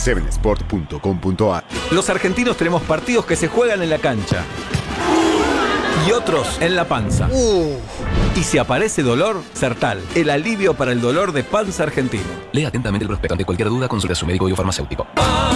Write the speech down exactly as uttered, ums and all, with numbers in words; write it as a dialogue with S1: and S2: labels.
S1: seven sport punto com punto a r.
S2: Los argentinos tenemos partidos que se juegan en la cancha y otros en la panza.
S3: Uh.
S2: Y si aparece dolor, Sertal, el alivio para el dolor de panza argentino.
S4: Lea atentamente el prospecto. Ante cualquier duda, consulte a su médico y o farmacéutico.